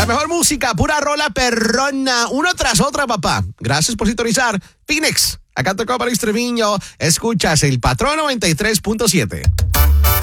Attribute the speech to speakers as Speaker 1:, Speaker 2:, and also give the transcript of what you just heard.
Speaker 1: mejor música, pura rola perrona, una tras otra, papá. Gracias por sintonizar. Phoenix, acá tocó para Extremeño. Escuchas el Patrón 93.7.